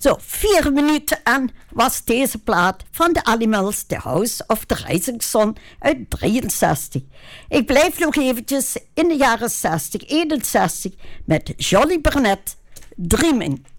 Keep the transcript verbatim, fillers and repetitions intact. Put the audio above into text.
Zo, vier minuten en was deze plaat van de Animals, The House of the Rising Sun uit drieënzestig. Ik blijf nog eventjes in de jaren zestig, eenenzestig met Johnny Burnett, Dreaming.